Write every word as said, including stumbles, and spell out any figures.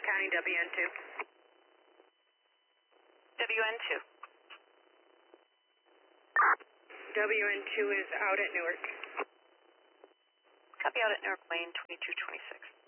County, W N two. W N two. W N two is out at Newark. Copy out at Newark Lane, twenty-two twenty-six.